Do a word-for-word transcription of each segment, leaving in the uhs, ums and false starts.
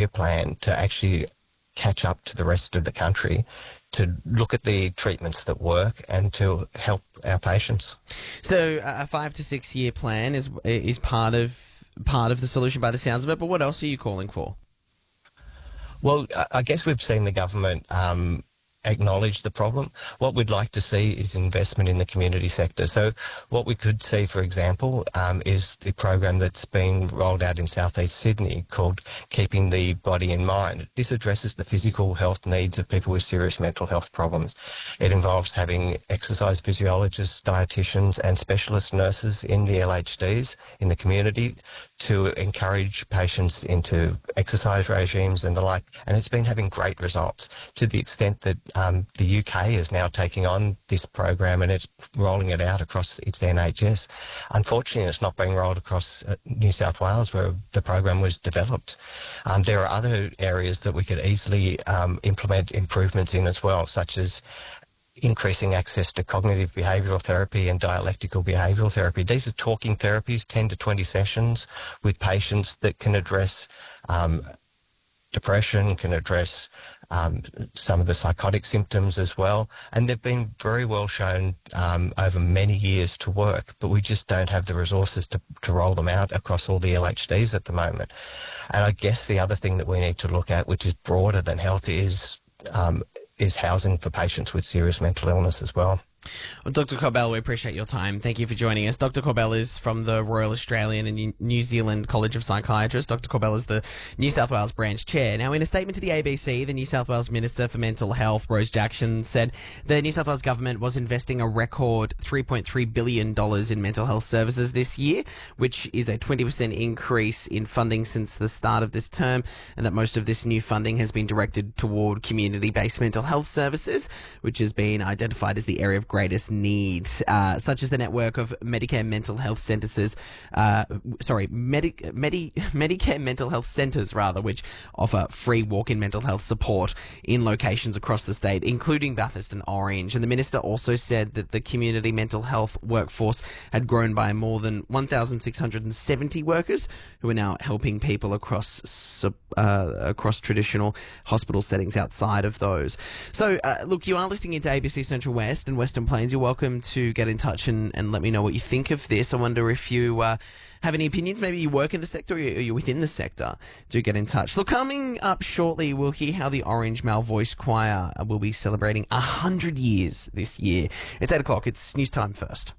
five-year plan to actually catch up to the rest of the country, to look at the treatments that work and to help our patients. So a five to six year plan is is part of part of the solution by the sounds of it, but what else are you calling for? Well, I guess we've seen the government um, acknowledge the problem. What we'd like to see is investment in the community sector. So what we could see, for example, um, is the program that's been rolled out in southeast Sydney called Keeping the Body in Mind. This addresses the physical health needs of people with serious mental health problems. It involves having exercise physiologists, dietitians and specialist nurses in the L H Ds in the community to encourage patients into exercise regimes and the like. And it's been having great results to the extent that um, the U K is now taking on this program and it's rolling it out across its N H S. Unfortunately, it's not being rolled across uh, New South Wales where the program was developed. Um, there are other areas that we could easily um, implement improvements in as well, such as increasing access to cognitive behavioural therapy and dialectical behavioural therapy. These are talking therapies, ten to twenty sessions with patients that can address um, depression, can address um, some of the psychotic symptoms as well. And they've been very well shown um, over many years to work, but we just don't have the resources to, to roll them out across all the L H Ds at the moment. And I guess the other thing that we need to look at, which is broader than health, is um, is housing for patients with serious mental illness as well. Well, Doctor Corbell, we appreciate your time. Thank you for joining us. Doctor Corbell is from the Royal Australian and New Zealand College of Psychiatrists. Doctor Corbell is the New South Wales branch chair. Now, in a statement to the A B C, the New South Wales Minister for Mental Health, Rose Jackson, said the New South Wales government was investing a record three point three billion dollars in mental health services this year, which is a twenty percent increase in funding since the start of this term, and that most of this new funding has been directed toward community-based mental health services, which has been identified as the area of greatest need, uh, such as the network of Medicare mental health centres, uh, sorry, Medi- Medi- Medicare mental health centres, rather, which offer free walk-in mental health support in locations across the state, including Bathurst and Orange. And the Minister also said that the community mental health workforce had grown by more than one thousand six hundred seventy workers who are now helping people across uh, across traditional hospital settings outside of those. So, uh, look, you are listening into A B C Central West and Western Plains. You're welcome to get in touch and, and let me know what you think of this. I wonder if you uh, have any opinions. Maybe you work in the sector or you're within the sector. Do get in touch. Look, coming up shortly, we'll hear how the Orange Male Voice Choir will be celebrating one hundred years this year. It's eight o'clock. It's news time first.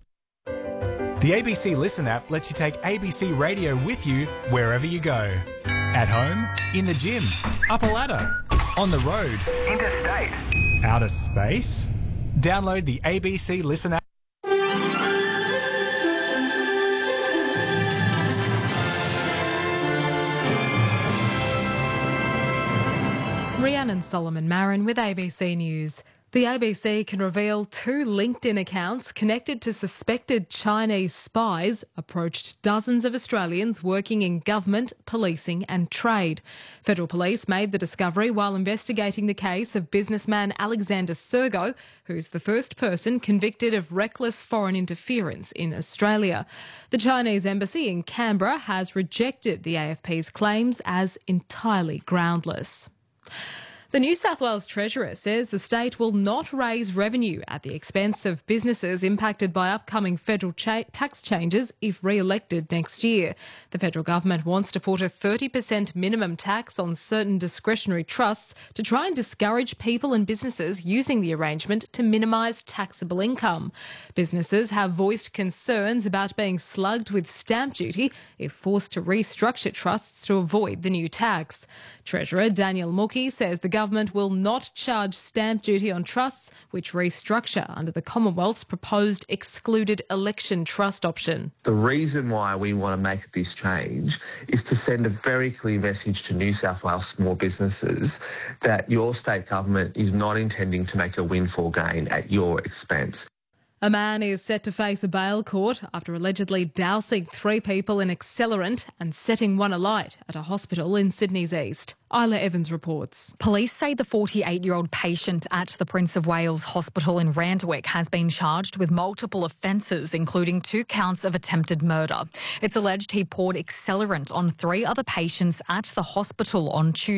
The A B C Listen app lets you take A B C Radio with you wherever you go. At home, in the gym, up a ladder, on the road, interstate, outer space. Download the A B C Listen app. Rhiannon Solomon Marin with A B C News. The A B C can reveal two LinkedIn accounts connected to suspected Chinese spies approached dozens of Australians working in government, policing and trade. Federal Police made the discovery while investigating the case of businessman Alexander Sergo, who's the first person convicted of reckless foreign interference in Australia. The Chinese embassy in Canberra has rejected the A F P's claims as entirely groundless. The New South Wales Treasurer says the state will not raise revenue at the expense of businesses impacted by upcoming federal cha- tax changes if re-elected next year. The federal government wants to put a thirty percent minimum tax on certain discretionary trusts to try and discourage people and businesses using the arrangement to minimise taxable income. Businesses have voiced concerns about being slugged with stamp duty if forced to restructure trusts to avoid the new tax. Treasurer Daniel Mookie says the government will not charge stamp duty on trusts which restructure under the Commonwealth's proposed excluded election trust option. The reason why we want to make this change is to send a very clear message to New South Wales small businesses that your state government is not intending to make a windfall gain at your expense. A man is set to face a bail court after allegedly dousing three people in accelerant and setting one alight at a hospital in Sydney's east. Isla Evans reports. Police say the forty-eight-year-old patient at the Prince of Wales Hospital in Randwick has been charged with multiple offences, including two counts of attempted murder. It's alleged he poured accelerant on three other patients at the hospital on Tuesday.